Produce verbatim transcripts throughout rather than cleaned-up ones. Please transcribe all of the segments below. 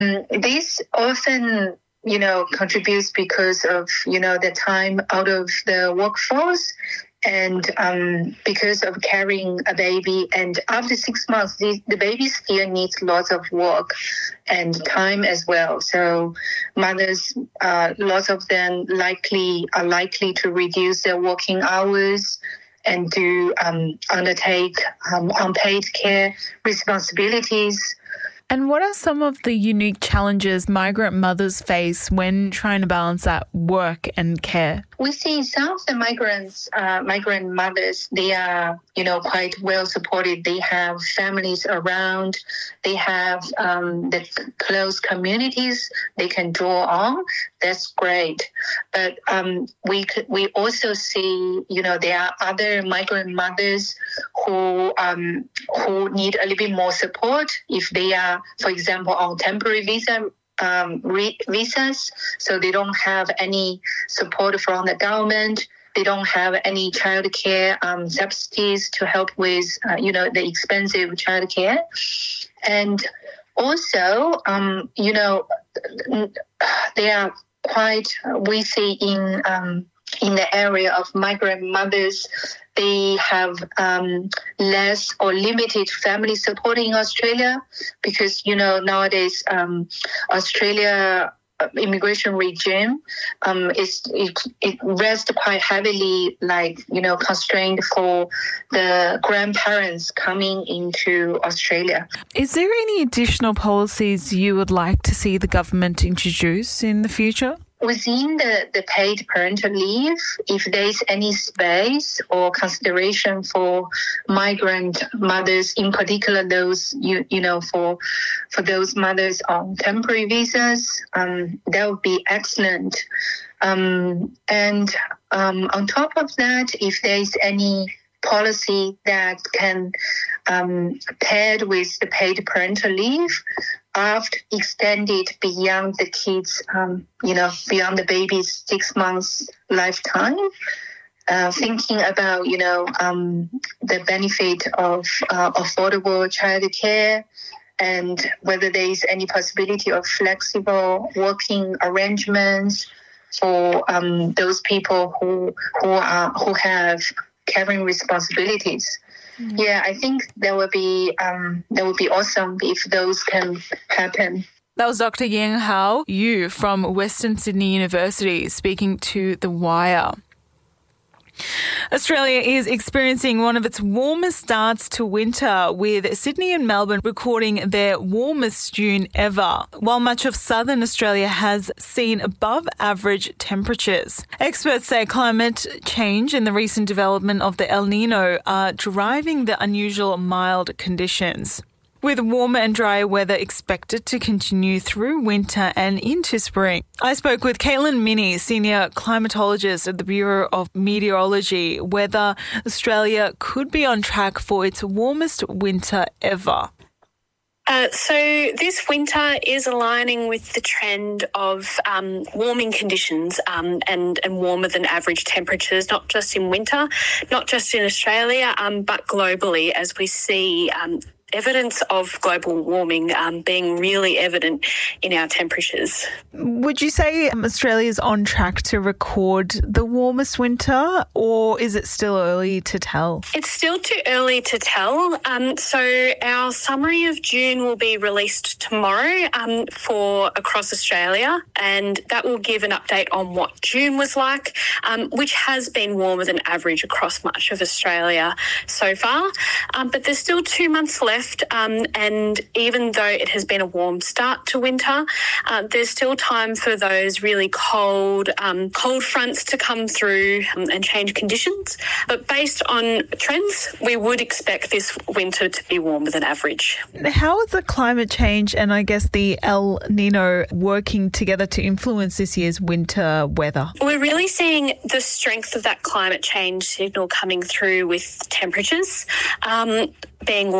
This often, you know, contributes because of, you know, the time out of the workforce and um, because of carrying a baby. And after six months, the, the baby still needs lots of work and time as well. So mothers, uh, lots of them likely are likely to reduce their working hours and to um, undertake um, unpaid care responsibilities. And what are some of the unique challenges migrant mothers face when trying to balance that work and care? We see some of the migrants, uh, migrant mothers, they are, you know, quite well supported. They have families around. They have um, the close communities they can draw on. That's great. But um, we could, we also see, you know, there are other migrant mothers who um, who need a little bit more support if they are, for example, on temporary visa. Um, re- visas, so they don't have any support from the government. They don't have any childcare um, subsidies to help with, uh, you know, the expensive childcare. And also, um, you know, they are quite, we see in um, in the area of migrant mothers, they have um, less or limited family support in Australia because, you know, nowadays um, Australia immigration regime um, is it, it rests quite heavily, like, you know, constrained for the grandparents coming into Australia. Is there any additional policies you would like to see the government introduce in the future? Within the, the paid parental leave, if there's any space or consideration for migrant mothers, in particular those, you you know, for for those mothers on temporary visas, um, that would be excellent. Um, and um, on top of that, if there's any policy that can um, paired with the paid parental leave, after extended beyond the kids, um, you know, beyond the baby's six months lifetime, uh, thinking about, you know, um, the benefit of uh, affordable childcare and whether there is any possibility of flexible working arrangements for um, those people who who are who have caring responsibilities. Mm-hmm. Yeah, I think that would be um, that would be awesome if those can happen. That was Doctor Yang Hao Yu from Western Sydney University speaking to The Wire. Australia is experiencing one of its warmest starts to winter, with Sydney and Melbourne recording their warmest June ever, while much of southern Australia has seen above average temperatures. Experts say climate change and the recent development of the El Nino are driving the unusual mild conditions, with warmer and drier weather expected to continue through winter and into spring. I spoke with Caitlin Minnie, senior climatologist at the Bureau of Meteorology, whether Australia could be on track for its warmest winter ever. Uh, so this winter is aligning with the trend of um, warming conditions um, and, and warmer than average temperatures, not just in winter, not just in Australia, um, but globally, as we see um, evidence of global warming um, being really evident in our temperatures. Would you say Australia is on track to record the warmest winter, or is it still early to tell? It's still too early to tell. Um, so our summary of June will be released tomorrow um, for across Australia, and that will give an update on what June was like, um, which has been warmer than average across much of Australia so far. Um, but there's still two months left. Um, and even though it has been a warm start to winter, uh, there's still time for those really cold, um, cold fronts to come through um, and change conditions. But based on trends, we would expect this winter to be warmer than average. How is the climate change and I guess the El Nino working together to influence this year's winter weather? We're really seeing the strength of that climate change signal coming through with temperatures um, being warmer than average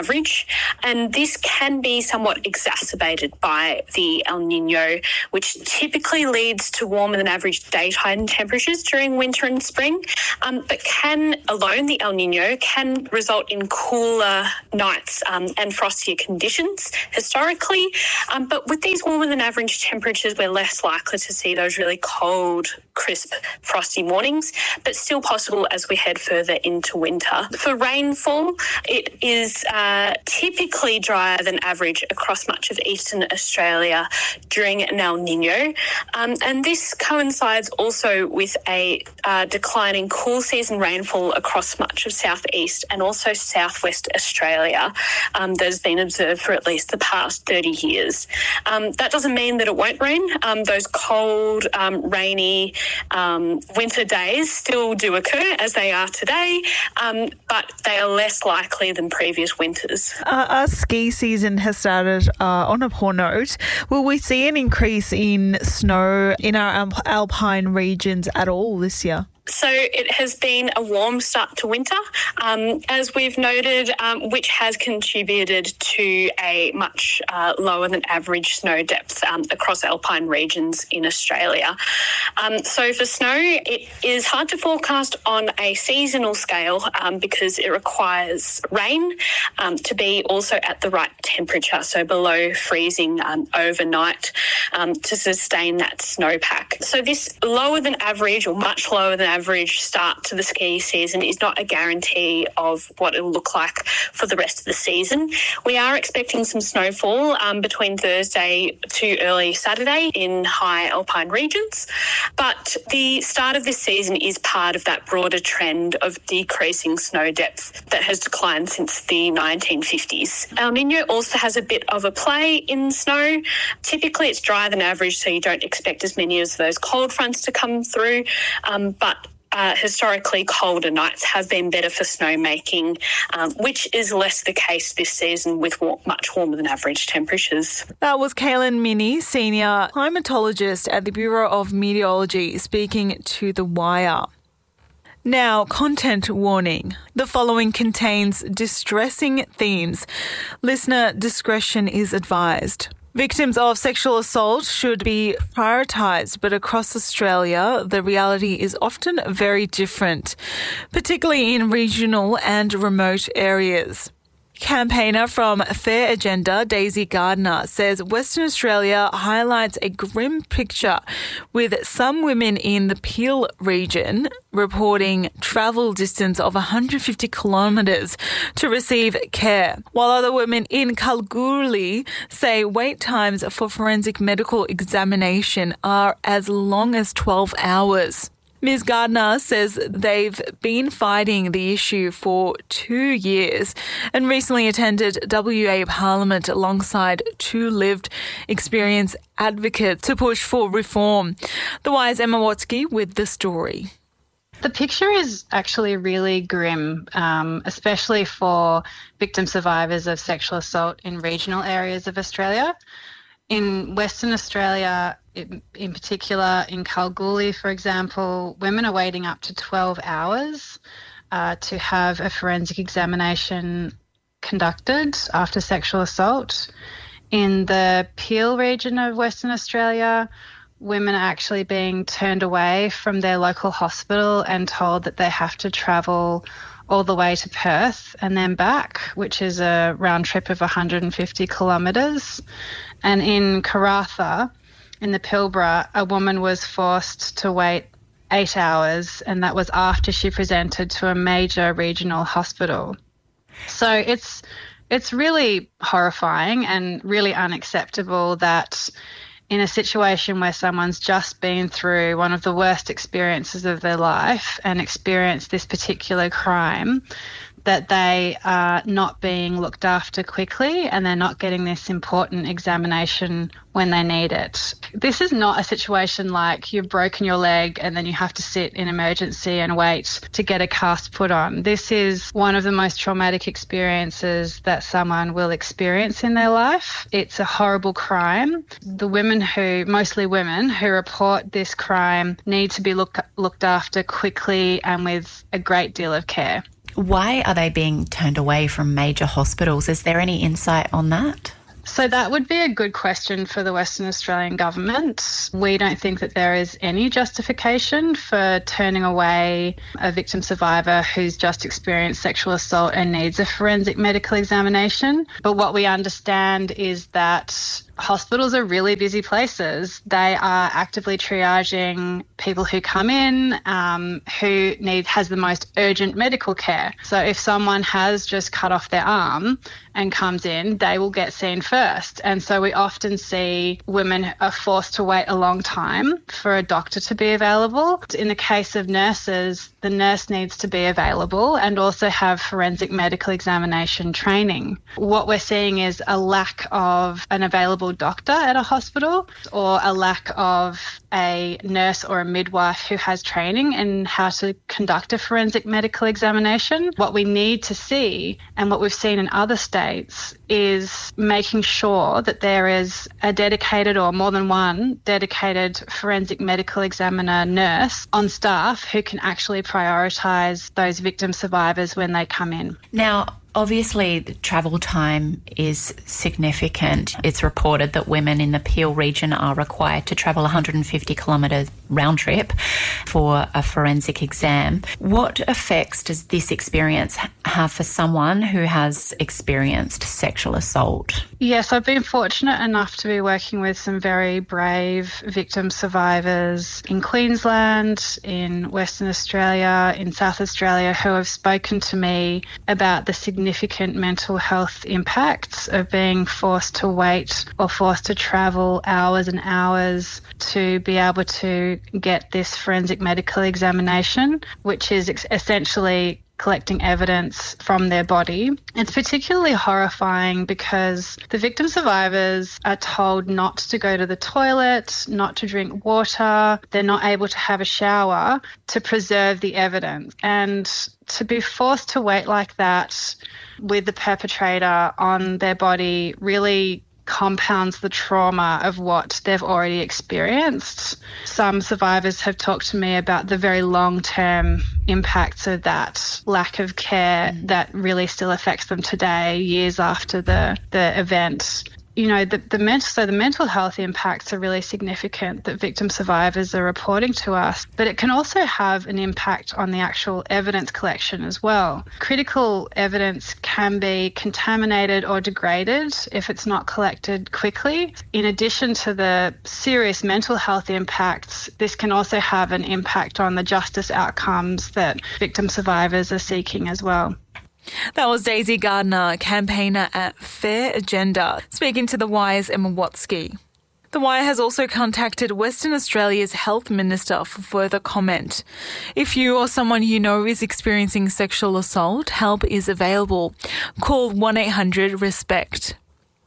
average. And this can be somewhat exacerbated by the El Nino, which typically leads to warmer than average daytime temperatures during winter and spring, um, but can alone, the El Nino, can result in cooler nights um, and frostier conditions historically. Um, but with these warmer than average temperatures, we're less likely to see those really cold, crisp, frosty mornings, but still possible as we head further into winter. For rainfall, it is uh, typically drier than average across much of eastern Australia during an El Nino. Um, and this coincides also with a uh, decline in cool season rainfall across much of southeast and also southwest Australia um, that has been observed for at least the past thirty years. Um, that doesn't mean that it won't rain. Um, those cold, um, rainy um, winter days still do occur as they are today, um, but they are less likely than previous winters. Uh, our ski season has started uh, on a poor note. Will we see an increase in snow in our alp- alpine regions at all this year? So it has been a warm start to winter, um, as we've noted, um, which has contributed to a much uh, lower than average snow depth um, across alpine regions in Australia. Um, so for snow, it is hard to forecast on a seasonal scale um, because it requires rain um, to be also at the right temperature, so below freezing um, overnight um, to sustain that snowpack. So this lower than average or much lower than average start to the ski season is not a guarantee of what it'll look like for the rest of the season. We are expecting some snowfall um, between Thursday to early Saturday in high alpine regions, but the start of this season is part of that broader trend of decreasing snow depth that has declined since the nineteen fifties. El Nino also has a bit of a play in snow. Typically it's drier than average, so you don't expect as many of those cold fronts to come through, um, but Uh, historically, colder nights have been better for snowmaking, um, which is less the case this season with war- much warmer than average temperatures. That was Kaylin Minnie, Senior Climatologist at the Bureau of Meteorology, speaking to The Wire. Now, content warning. The following contains distressing themes. Listener discretion is advised. Victims of sexual assault should be prioritised, but across Australia, the reality is often very different, particularly in regional and remote areas. Campaigner from Fair Agenda, Daisy Gardner, says Western Australia highlights a grim picture with some women in the Peel region reporting travel distance of one hundred fifty kilometres to receive care, while other women in Kalgoorlie say wait times for forensic medical examination are as long as twelve hours. Miz Gardner says they've been fighting the issue for two years and recently attended W A Parliament alongside two lived experience advocates to push for reform. The Wire's Emma Watsky with the story. The picture is actually really grim, um, especially for victim survivors of sexual assault in regional areas of Australia. In Western Australia, in, in particular in Kalgoorlie, for example, women are waiting up to twelve hours uh, to have a forensic examination conducted after sexual assault. In the Peel region of Western Australia, women are actually being turned away from their local hospital and told that they have to travel all the way to Perth and then back, which is a round trip of one hundred fifty kilometres. And in Karratha, in the Pilbara, a woman was forced to wait eight hours, and that was after she presented to a major regional hospital. So it's it's really horrifying and really unacceptable that in a situation where someone's just been through one of the worst experiences of their life and experienced this particular crime, that they are not being looked after quickly and they're not getting this important examination when they need it. This is not a situation like you've broken your leg and then you have to sit in emergency and wait to get a cast put on. This is one of the most traumatic experiences that someone will experience in their life. It's a horrible crime. The women who, mostly women, who report this crime need to be look, looked after quickly and with a great deal of care. Why are they being turned away from major hospitals? Is there any insight on that? So that would be a good question for the Western Australian government. We don't think that there is any justification for turning away a victim survivor who's just experienced sexual assault and needs a forensic medical examination. But what we understand is that hospitals are really busy places. They are actively triaging people who come in um, who need has the most urgent medical care. So if someone has just cut off their arm and comes in, they will get seen first. And so we often see women are forced to wait a long time for a doctor to be available. In the case of nurses, the nurse needs to be available and also have forensic medical examination training. What we're seeing is a lack of an available doctor at a hospital or a lack of a nurse or a midwife who has training in how to conduct a forensic medical examination. What we need to see, and what we've seen in other states, is making sure that there is a dedicated or more than one dedicated forensic medical examiner nurse on staff who can actually prioritise those victim survivors when they come in. Now, obviously, the travel time is significant. It's reported that women in the Peel region are required to travel one hundred fifty kilometres round trip for a forensic exam. What effects does this experience have for someone who has experienced sexual assault? Yes, I've been fortunate enough to be working with some very brave victim survivors in Queensland, in Western Australia, in South Australia, who have spoken to me about the significant mental health impacts of being forced to wait or forced to travel hours and hours to be able to get this forensic medical examination, which is ex- essentially collecting evidence from their body. It's particularly horrifying because the victim survivors are told not to go to the toilet, not to drink water. They're not able to have a shower to preserve the evidence. And to be forced to wait like that with the perpetrator on their body really compounds the trauma of what they've already experienced. Some survivors have talked to me about the very long-term impacts of that lack of care that really still affects them today, years after the, the event. You know, the, the mental so the mental health impacts are really significant that victim survivors are reporting to us, but it can also have an impact on the actual evidence collection as well. Critical evidence can be contaminated or degraded if it's not collected quickly. In addition to the serious mental health impacts, this can also have an impact on the justice outcomes that victim survivors are seeking as well. That was Daisy Gardner, campaigner at Fair Agenda, speaking to The Wire's Emma Watsky. The Wire has also contacted Western Australia's Health Minister for further comment. If you or someone you know is experiencing sexual assault, help is available. Call one eight hundred RESPECT.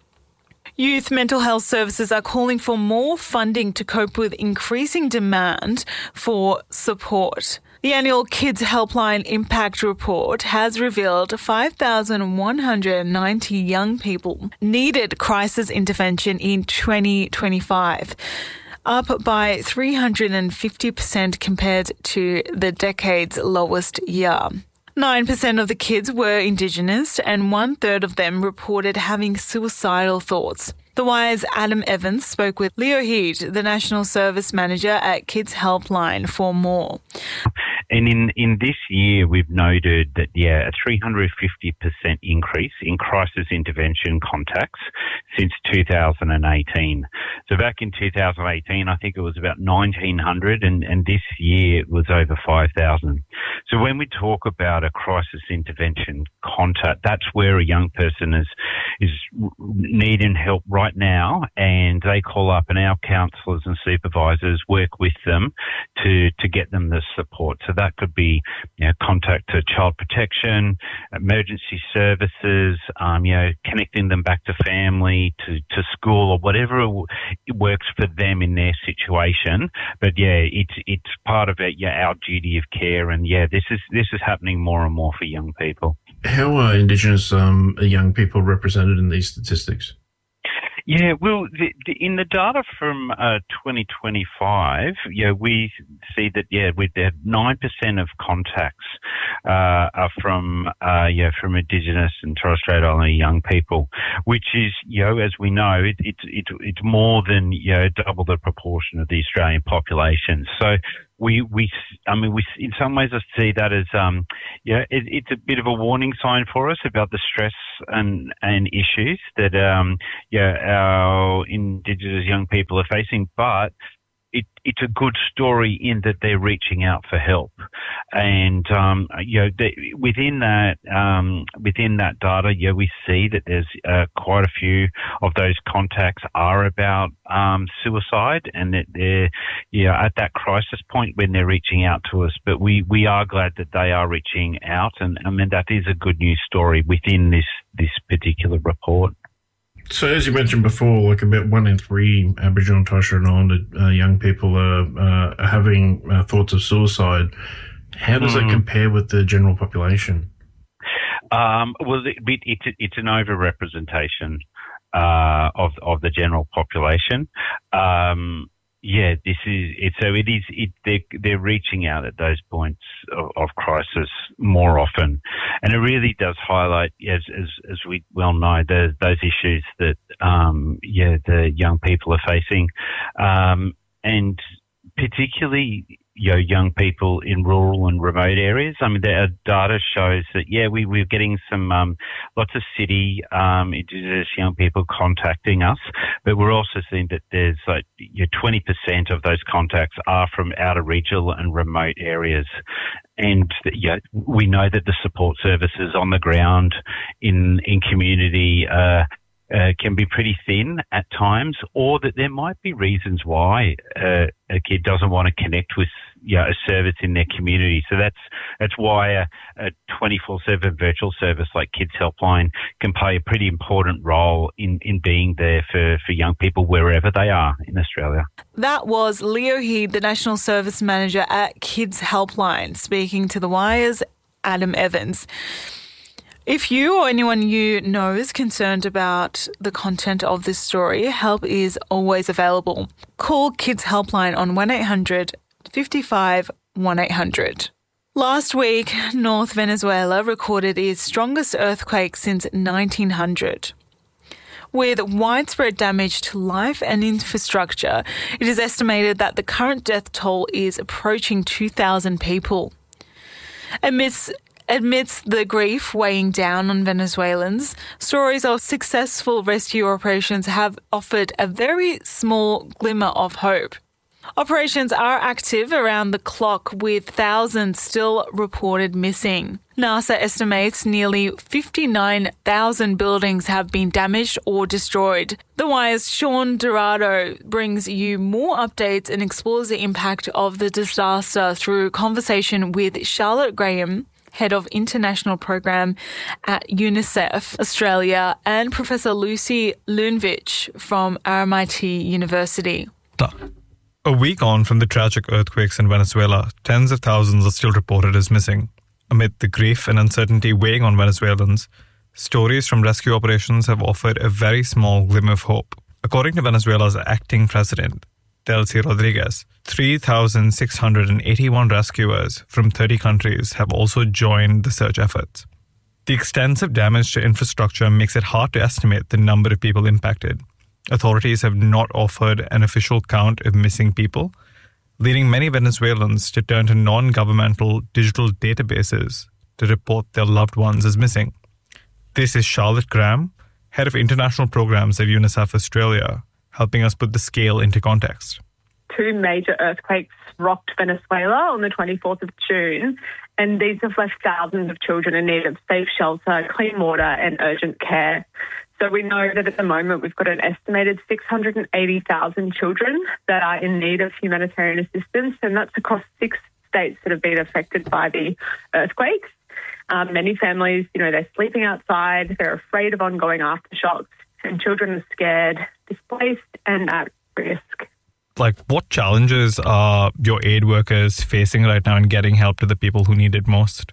Youth mental health services are calling for more funding to cope with increasing demand for support. The annual Kids Helpline Impact Report has revealed five thousand one hundred ninety young people needed crisis intervention in twenty twenty-five, up by three hundred fifty percent compared to the decade's lowest year. nine percent of the kids were Indigenous and one-third of them reported having suicidal thoughts. The Wire's Adam Evans spoke with Leo Heed, the National Service Manager at Kids Helpline, for more. And in, in this year, we've noted that, yeah, a three hundred fifty percent increase in crisis intervention contacts since two thousand eighteen. So back in two thousand eighteen, I think it was about nineteen hundred, and, and this year it was over five thousand. So when we talk about a crisis intervention contact, that's where a young person is, is needing help right now, and they call up and our counsellors and supervisors work with them to, to get them the support. So that could be, you know, contact to child protection, emergency services, um, you know, connecting them back to family, to, to school, or whatever it works for them in their situation. But yeah, it's it's part of it, yeah, our duty of care, and yeah, this is this is happening more and more for young people. How are Indigenous um, young people represented in these statistics? Yeah, well, the, the, in the data from uh, twenty twenty-five, yeah, we see that yeah, with the nine percent of contacts uh, are from uh, yeah from Indigenous and Torres Strait Islander young people, which is you know as we know it, it, it it's more than you know double the proportion of the Australian population. So. We, we, I mean, we, in some ways I see that as, um, yeah, it, it's a bit of a warning sign for us about the stress and, and issues that, um, yeah, our Indigenous young people are facing, but it, it's a good story in that they're reaching out for help. And, um, you know, they, within that, um, within that data, yeah, we see that there's, uh, quite a few of those contacts are about, um, suicide and that they're, yeah, at that crisis point when they're reaching out to us. But we, we are glad that they are reaching out. And I mean, that is a good news story within this, this particular report. So, as you mentioned before, like about one in three Aboriginal and Torres Strait Islander uh, young people are, uh, are having uh, thoughts of suicide. How does mm. that compare with the general population? Um, well, it, it's it's an overrepresentation uh, of of the general population. Um, yeah, this is it. So it is. It they're, they're reaching out at those points of, of crisis more often, and it really does highlight, as as, as we well know, the, those issues that um, yeah the young people are facing, um, and particularly. You know, young people in rural and remote areas. I mean, our data shows that, yeah, we, we're getting some, um, lots of city, um, Indigenous young people contacting us, but we're also seeing that there's like, you know, twenty percent of those contacts are from outer regional and remote areas. And, yeah, we know that the support services on the ground in, in community, uh, Uh, can be pretty thin at times, or that there might be reasons why uh, a kid doesn't want to connect with you know, a service in their community. So that's that's why a, a twenty-four seven virtual service like Kids Helpline can play a pretty important role in, in being there for, for young people wherever they are in Australia. That was Leo Heed, the National Service Manager at Kids Helpline, speaking to The Wire's Adam Evans. If you or anyone you know is concerned about the content of this story, help is always available. Call Kids Helpline on one eight hundred fifty-five one eight hundred. Last week, North Venezuela recorded its strongest earthquake since nineteen hundred. With widespread damage to life and infrastructure, it is estimated that the current death toll is approaching two thousand people. Amidst Amidst the grief weighing down on Venezuelans, stories of successful rescue operations have offered a very small glimmer of hope. Operations are active around the clock, with thousands still reported missing. NASA estimates nearly fifty-nine thousand buildings have been damaged or destroyed. The Wire's Sean Dorado brings you more updates and explores the impact of the disaster through conversation with Charlotte Graham, Head of International Program at UNICEF Australia, and Professor Lucy Lunvich from R M I T University. A week on from the tragic earthquakes in Venezuela, tens of thousands are still reported as missing. Amid the grief and uncertainty weighing on Venezuelans, stories from rescue operations have offered a very small glimmer of hope. According to Venezuela's acting president, Delcy Rodriguez, three thousand six hundred eighty-one rescuers from thirty countries have also joined the search efforts. The extensive damage to infrastructure makes it hard to estimate the number of people impacted. Authorities have not offered an official count of missing people, leading many Venezuelans to turn to non-governmental digital databases to report their loved ones as missing. This is Charlotte Graham, Head of International Programs at UNICEF Australia, helping us put the scale into context. Two major earthquakes rocked Venezuela on the twenty-fourth of June, and these have left thousands of children in need of safe shelter, clean water and urgent care. So we know that at the moment we've got an estimated six hundred eighty thousand children that are in need of humanitarian assistance, and that's across six states that have been affected by the earthquakes. Um, many families, you know, they're sleeping outside, they're afraid of ongoing aftershocks, and children are scared, displaced and at risk. Like, what challenges are your aid workers facing right now in getting help to the people who need it most?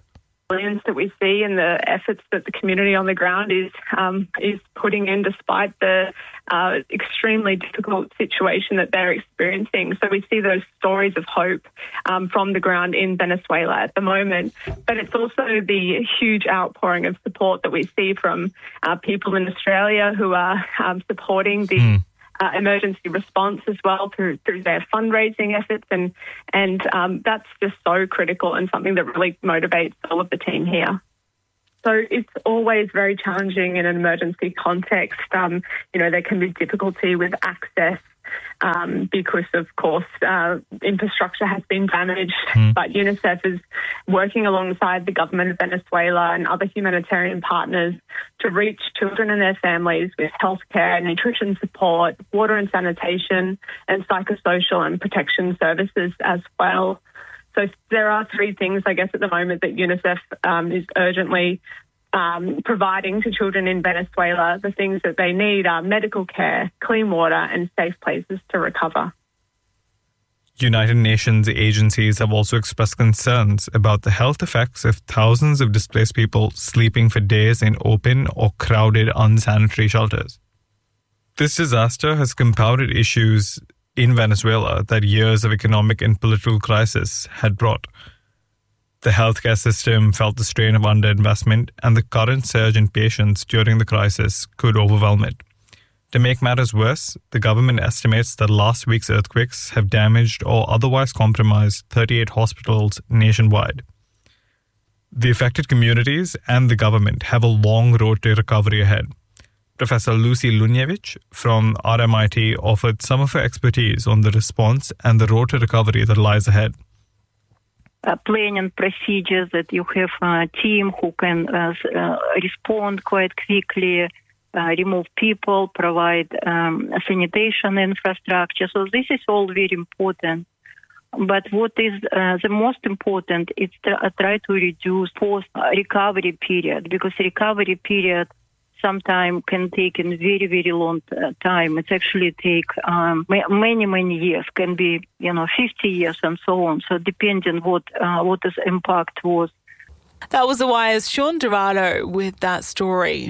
resilience that we see and the efforts that the community on the ground is um, is putting in despite the uh, extremely difficult situation that they're experiencing. So we see those stories of hope um, from the ground in Venezuela at the moment. But it's also the huge outpouring of support that we see from uh, people in Australia who are um, supporting the mm. Uh, emergency response as well through through their fundraising efforts, and and um, that's just so critical and something that really motivates all of the team here. So it's always very challenging in an emergency context. Um, you know, there can be difficulty with access um, because, of course, uh, infrastructure has been damaged. Mm. But UNICEF is working alongside the government of Venezuela and other humanitarian partners to reach children and their families with healthcare, nutrition support, water and sanitation, and psychosocial and protection services as well. So there are three things, I guess, at the moment that UNICEF um, is urgently um, providing to children in Venezuela. The things that they need are medical care, clean water, and safe places to recover. United Nations agencies have also expressed concerns about the health effects of thousands of displaced people sleeping for days in open or crowded unsanitary shelters. This disaster has compounded issues in Venezuela that years of economic and political crisis had brought. The healthcare system felt the strain of underinvestment, and the current surge in patients during the crisis could overwhelm it. To make matters worse, the government estimates that last week's earthquakes have damaged or otherwise compromised thirty-eight hospitals nationwide. The affected communities and the government have a long road to recovery ahead. Professor Lucy Lunjevich from R M I T offered some of her expertise on the response and the road to recovery that lies ahead. Uh, planning procedures, that you have a team who can uh, uh, respond quite quickly, uh, remove people, provide um, sanitation infrastructure. So this is all very important. But what is uh, the most important is to uh, try to reduce post-recovery period, because recovery period sometimes can take a very, very long uh, time. It actually take um, many, many years, can be, you know, fifty years and so on. So depending what uh, what the impact was. That was The Wire's Sean Dorado with that story.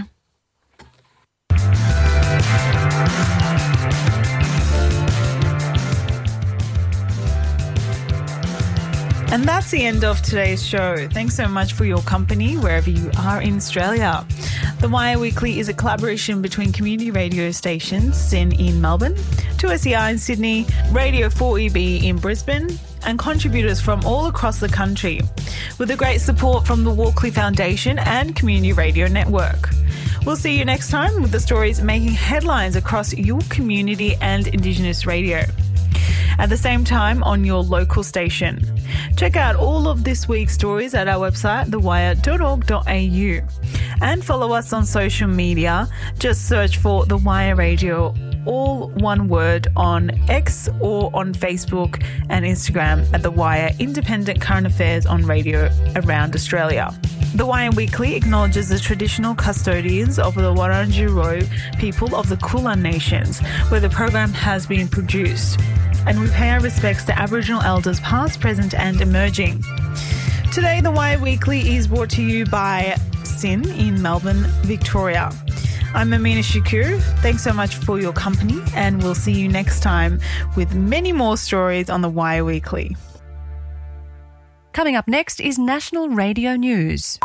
And that's the end of today's show. Thanks so much for your company wherever you are in Australia. The Wire Weekly is a collaboration between community radio stations, SYN in Melbourne, two S E R in Sydney, Radio four E B in Brisbane, and contributors from all across the country, with the great support from the Walkley Foundation and Community Radio Network. We'll see you next time with the stories making headlines across your community and Indigenous radio. At the same time on your local station. Check out all of this week's stories at our website, the wire dot org dot a u. And follow us on social media. Just search for The Wire Radio, all one word, on X or on Facebook and Instagram at The Wire Independent Current Affairs on radio around Australia. The Wire Weekly acknowledges the traditional custodians of the Wurundjeri people of the Kulin Nations, where the program has been produced. And we pay our respects to Aboriginal elders past, present and emerging. Today, The Wire Weekly is brought to you by SYN in Melbourne, Victoria. I'm Amina Shakur. Thanks so much for your company, and we'll see you next time with many more stories on The Wire Weekly. Coming up next is National Radio News.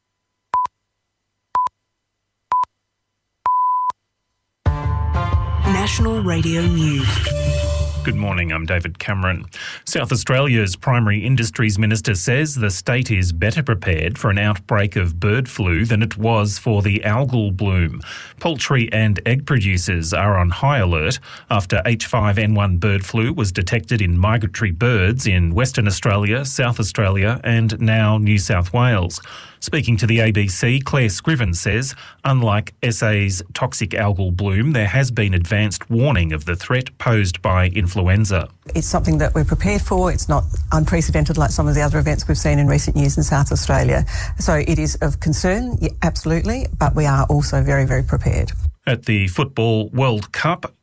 National Radio News. Good morning, I'm David Cameron. South Australia's Primary Industries Minister says the state is better prepared for an outbreak of bird flu than it was for the algal bloom. Poultry and egg producers are on high alert after H five N one bird flu was detected in migratory birds in Western Australia, South Australia and now New South Wales. Speaking to the A B C, Claire Scriven says, unlike S A's toxic algal bloom, there has been advanced warning of the threat posed by influenza. It's something that we're prepared for. It's not unprecedented like some of the other events we've seen in recent years in South Australia. So it is of concern, yeah, absolutely, but we are also very, very prepared. At the Football World Cup,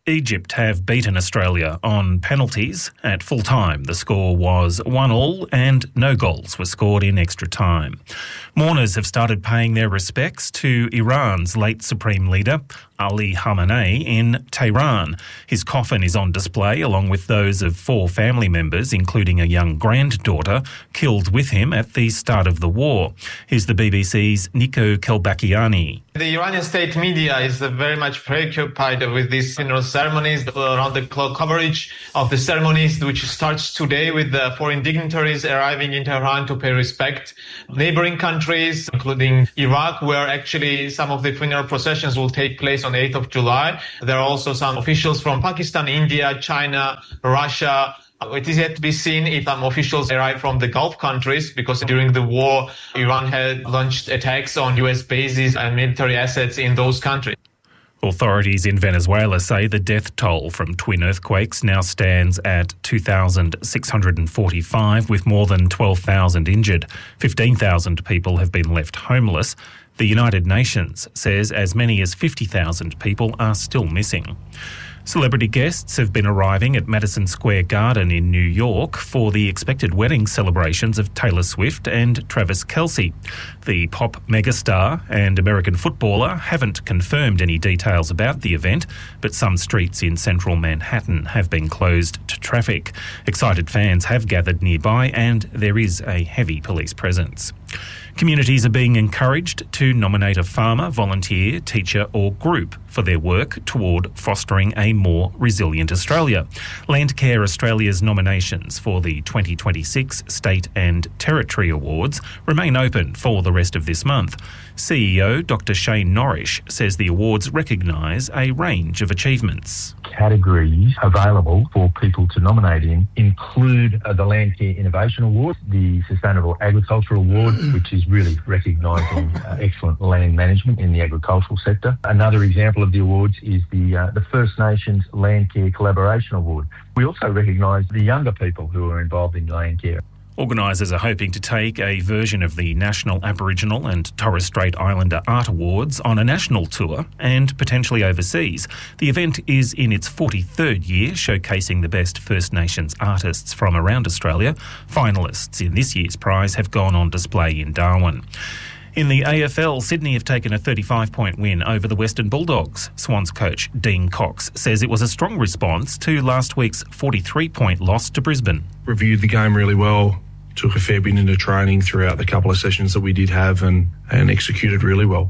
Egypt have beaten Australia on penalties. At full time, the score was one all and no goals were scored in extra time. Mourners have started paying their respects to Iran's late Supreme Leader, Ali Khamenei, in Tehran. His coffin is on display along with those of four family members, including a young granddaughter, killed with him at the start of the war. Here's the B B C's Nico Kelbakiani. The Iranian state media is very much preoccupied with these funeral ceremonies, around-the-clock coverage of the ceremonies, which starts today with the foreign dignitaries arriving in Tehran to pay respect. Neighboring countries, including Iraq, where actually some of the funeral processions will take place on the eighth of July. There are also some officials from Pakistan, India, China, Russia. It is yet to be seen if some officials arrive from the Gulf countries, because during the war, Iran had launched attacks on U S bases and military assets in those countries. Authorities in Venezuela say the death toll from twin earthquakes now stands at two thousand six hundred forty-five, with more than twelve thousand injured. fifteen thousand people have been left homeless. The United Nations says as many as fifty thousand people are still missing. Celebrity guests have been arriving at Madison Square Garden in New York for the expected wedding celebrations of Taylor Swift and Travis Kelce. The pop megastar and American footballer haven't confirmed any details about the event, but some streets in central Manhattan have been closed to traffic. Excited fans have gathered nearby and there is a heavy police presence. Communities are being encouraged to nominate a farmer, volunteer, teacher or group for their work toward fostering a more resilient Australia. Landcare Australia's nominations for the twenty twenty-six State and Territory Awards remain open for the rest of this month. C E O Doctor Shane Norrish says the awards recognise a range of achievements. Categories available for people to nominate in include uh, the Landcare Innovation Award, the Sustainable Agriculture Award, which is really recognising uh, excellent land management in the agricultural sector. Another example of the awards is the uh, the First Nations Landcare Collaboration Award. We also recognise the younger people who are involved in landcare. Organisers are hoping to take a version of the National Aboriginal and Torres Strait Islander Art Awards on a national tour and potentially overseas. The event is in its forty-third year, showcasing the best First Nations artists from around Australia. Finalists in this year's prize have gone on display in Darwin. In the A F L, Sydney have taken a thirty-five point win over the Western Bulldogs. Swans coach Dean Cox says it was a strong response to last week's forty-three point loss to Brisbane. Reviewed the game really well. Took a fair bit into training throughout the couple of sessions that we did have and, and executed really well.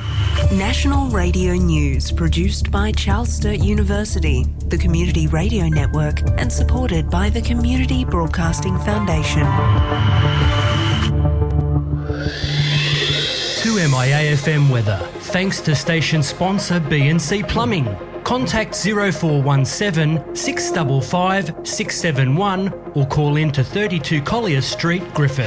National Radio News, produced by Charles Sturt University, the Community Radio Network, and supported by the Community Broadcasting Foundation. two M I A F M weather, thanks to station sponsor B and C Plumbing. Contact zero four one seven, six five five, six seven one or call in to thirty-two Collier Street, Griffith.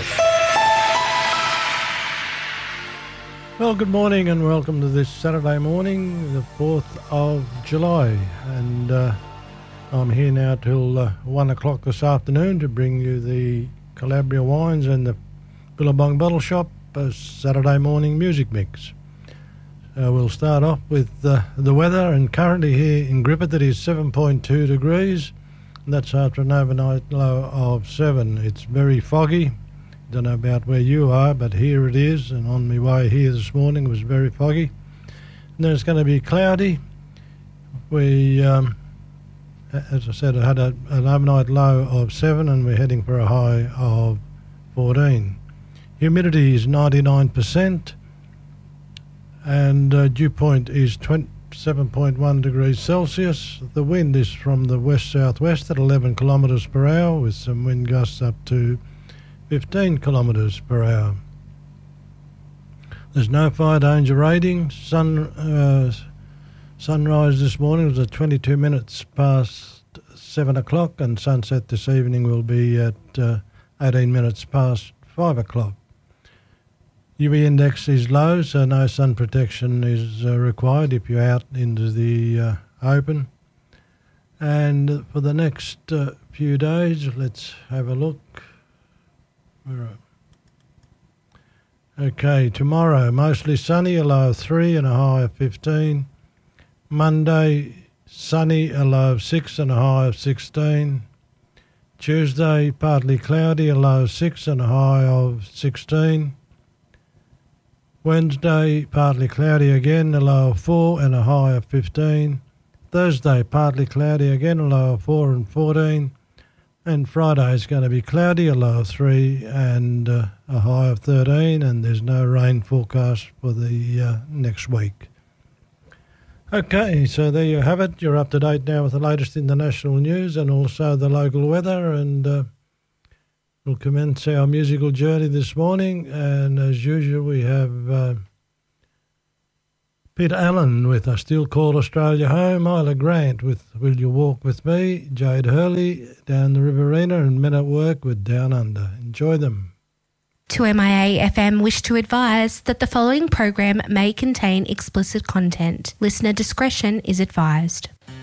Well, good morning and welcome to this Saturday morning, the fourth of July. And uh, I'm here now till uh, one o'clock this afternoon to bring you the Calabria Wines and the Billabong Bottle Shop uh, Saturday morning music mix. Uh, we'll start off with uh, the weather, and currently here in Griffith it is seven point two degrees, and that's after an overnight low of seven. It's very foggy. Don't know about where you are, but here it is, and on my way here this morning it was very foggy. And then it's going to be cloudy. We, um, as I said, I had a, an overnight low of seven, and we're heading for a high of fourteen. Humidity is ninety-nine percent. And uh, dew point is twenty-seven point one degrees Celsius. The wind is from the west-southwest at eleven kilometres per hour, with some wind gusts up to fifteen kilometres per hour. There's no fire danger rating. Sun uh, sunrise this morning was at twenty-two minutes past seven o'clock, and sunset this evening will be at uh, eighteen minutes past five o'clock. U V index is low, so no sun protection is uh, required if you're out into the uh, open. And for the next uh, few days, let's have a look. Okay, tomorrow, mostly sunny, a low of three and a high of fifteen. Monday, sunny, a low of six and a high of sixteen. Tuesday, partly cloudy, a low of six and a high of sixteen. Wednesday, partly cloudy again, a low of four and a high of fifteen. Thursday, partly cloudy again, a low of four and fourteen. And Friday is going to be cloudy, a low of three and uh, a high of thirteen. And there's no rain forecast for the uh, next week. Okay, so there you have it. You're up to date now with the latest in the national news and also the local weather. And uh, we'll commence our musical journey this morning. And as usual, we have uh, Peter Allen with I Still Call Australia Home, Isla Grant with Will You Walk With Me, Jade Hurley, Down the Riverina, and Men at Work with Down Under. Enjoy them. two M I A F M wish to advise that the following program may contain explicit content. Listener discretion is advised.